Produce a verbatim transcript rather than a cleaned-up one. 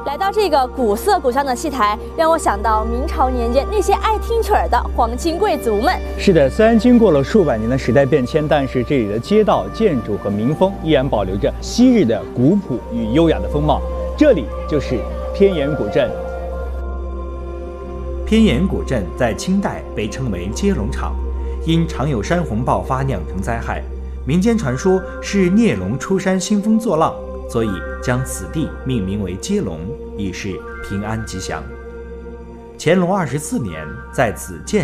来到这个古色古香的戏台，让我想到明朝年间那些爱听曲儿的皇亲贵族们。 是的，虽然经过了数百年的时代变迁，但是这里的街道、建筑和民风依然保留着昔日的古朴与优雅的风貌。这里就是偏盐古镇。 偏盐古镇在清代被称为接龙场，因常有山洪爆发酿成灾害，民间传说是孽龙出山兴风作浪，所以将此地命名为接龙，以示平安吉祥。乾隆二十四年，在此建